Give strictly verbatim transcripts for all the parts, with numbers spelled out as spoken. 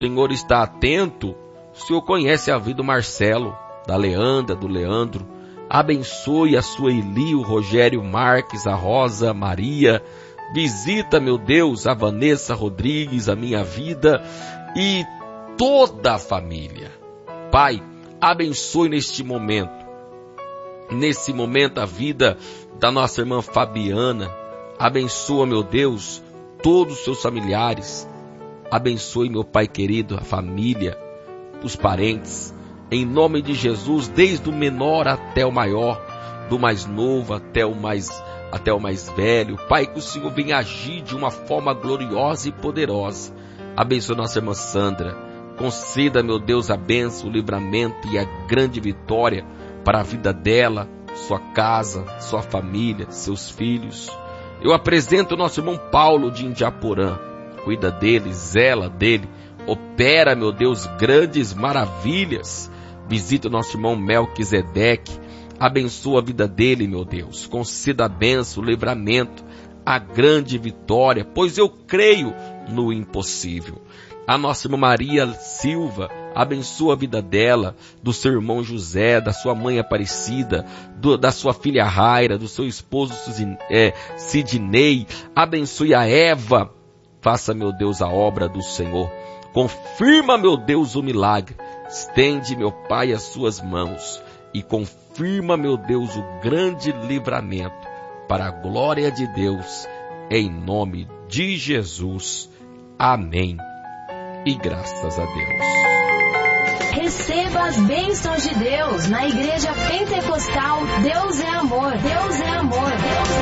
O Senhor está atento. O Senhor conhece a vida do Marcelo, da Leandra, do Leandro. Abençoe a sua Eli, o Rogério Marques, a Rosa Maria. Visita, meu Deus, a Vanessa Rodrigues, a minha vida e toda a família. Pai, abençoe neste momento. Nesse momento a vida da nossa irmã Fabiana. Abençoa, meu Deus, todos os seus familiares. Abençoe, meu Pai querido, a família, os parentes. Em nome de Jesus, desde o menor até o maior, do mais novo até o mais, até o mais velho. Pai, que o Senhor venha agir de uma forma gloriosa e poderosa. Abençoe nossa irmã Sandra. Conceda, meu Deus, a bênção, o livramento e a grande vitória para a vida dela, sua casa, sua família, seus filhos. Eu apresento o nosso irmão Paulo de Indiaporã. Cuida dele, zela dele. Opera, meu Deus, grandes maravilhas. Visita o nosso irmão Melquisedeque. Abençoa a vida dele, meu Deus. Conceda a bênção, o livramento, a grande vitória, pois eu creio no impossível. A nossa irmã Maria Silva, abençoa a vida dela, do seu irmão José, da sua mãe Aparecida, do, da sua filha Raira, do seu esposo é, Sidney. Abençoe a Eva. Faça, meu Deus, a obra do Senhor. Confirma, meu Deus, o milagre. Estende, meu Pai, as suas mãos e confirma, meu Deus, o grande livramento para a glória de Deus, em nome de Jesus. Amém. E graças a Deus. Receba as bênçãos de Deus na Igreja Pentecostal. Deus é amor. Deus é amor. Deus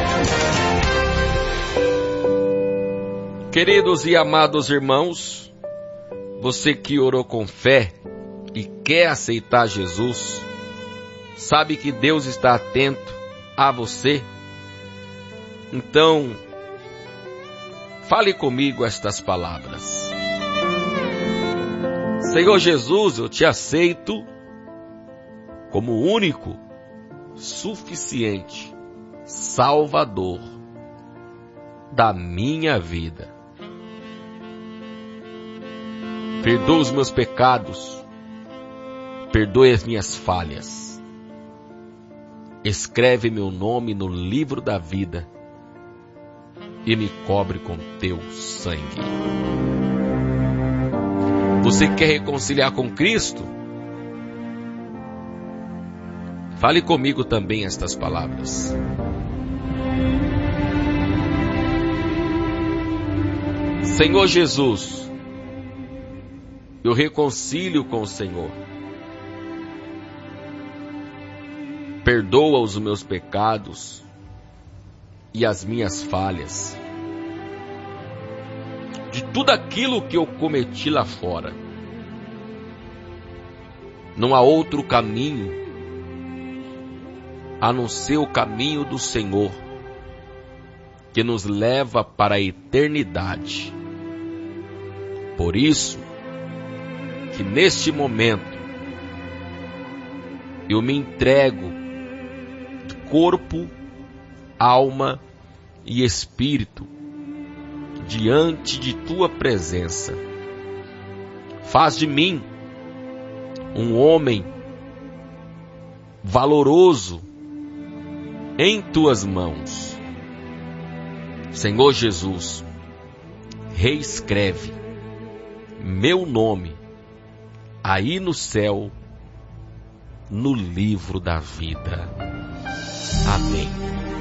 é amor. Queridos e amados irmãos, você que orou com fé e quer aceitar Jesus, sabe que Deus está atento a você? Então, fale comigo estas palavras. Senhor Jesus, eu te aceito como único, suficiente Salvador da minha vida. Perdoa os meus pecados, perdoe as minhas falhas. Escreve meu nome no livro da vida e me cobre com teu sangue. Você quer reconciliar com Cristo? Fale comigo também estas palavras. Senhor Jesus, eu reconcilio com o Senhor. Perdoa os meus pecados e as minhas falhas. De tudo aquilo que eu cometi lá fora. Não há outro caminho a não ser o caminho do Senhor, que nos leva para a eternidade. Por isso, que neste momento, eu me entrego de corpo, alma e espírito diante de tua presença. Faz de mim um homem valoroso em tuas mãos. Senhor Jesus, reescreve meu nome aí no céu, no livro da vida. Amém.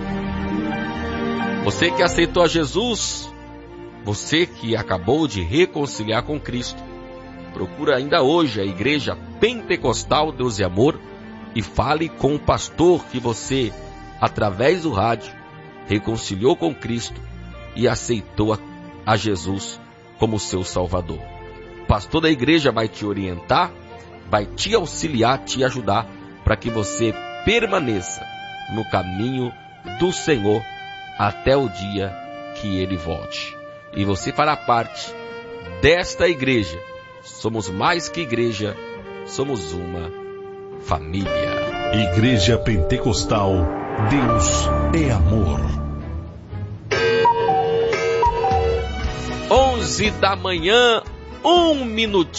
Você que aceitou a Jesus, você que acabou de reconciliar com Cristo, procura ainda hoje a Igreja Pentecostal Deus e Amor e fale com o pastor que você, através do rádio, reconciliou com Cristo e aceitou a, a Jesus como seu Salvador. O pastor da igreja vai te orientar, vai te auxiliar, te ajudar para que você permaneça no caminho do Senhor até o dia que Ele volte. E você fará parte desta igreja. Somos mais que igreja, somos uma família. Igreja Pentecostal, Deus é amor. Onze da manhã um minutinho.